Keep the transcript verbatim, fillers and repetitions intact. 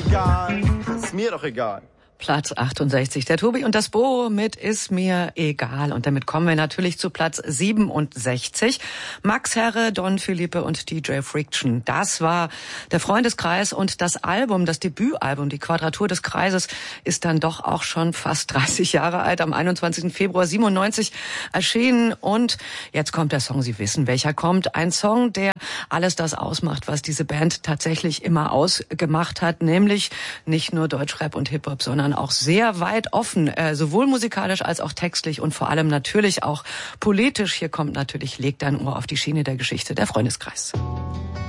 egal, ist mir doch egal. Platz achtundsechzig, der Tobi und das Bo mit Ist mir egal. Und damit kommen wir natürlich zu Platz siebenundsechzig. Max Herre, Don Philippe und D J Friction. Das war der Freundeskreis und das Album, das Debütalbum, die Quadratur des Kreises, ist dann doch auch schon fast dreißig Jahre alt, am einundzwanzigsten Februar siebenundneunzig erschienen. Und jetzt kommt der Song, Sie wissen, welcher kommt. Ein Song, der alles das ausmacht, was diese Band tatsächlich immer ausgemacht hat, nämlich nicht nur Deutschrap und Hip-Hop, sondern auch sehr weit offen, äh, sowohl musikalisch als auch textlich und vor allem natürlich auch politisch. Hier kommt natürlich Leg dein Ohr auf die Schiene, der Geschichte, der Freundeskreis.